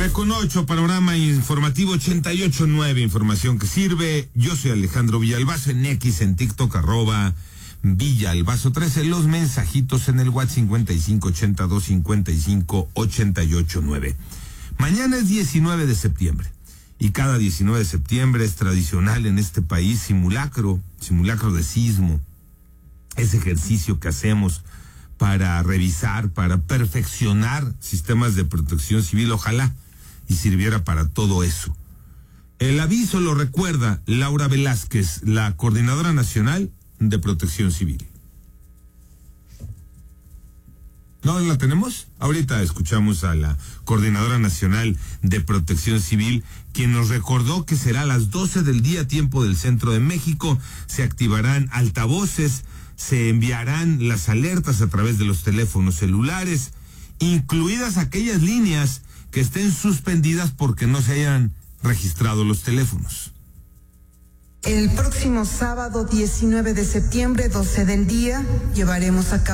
9:08, panorama informativo 88.9, información que sirve. Yo soy Alejandro Villalbazo, en X, en TikTok, @Villalbazo13. Los mensajitos en el WhatsApp 5582558889. Mañana es 19 de septiembre. Y cada 19 de septiembre es tradicional en este país simulacro de sismo. Ese ejercicio que hacemos para revisar, para perfeccionar sistemas de protección civil, ojalá y sirviera para todo eso. El aviso lo recuerda Laura Velázquez, la Coordinadora Nacional de Protección Civil. ¿No la tenemos? Ahorita escuchamos a la Coordinadora Nacional de Protección Civil, quien nos recordó que será a las 12 del día, tiempo del centro de México. Se activarán altavoces, se enviarán las alertas a través de los teléfonos celulares, incluidas aquellas líneas que estén suspendidas porque no se hayan registrado los teléfonos. El próximo sábado 19 de septiembre, 12 del día, llevaremos a cabo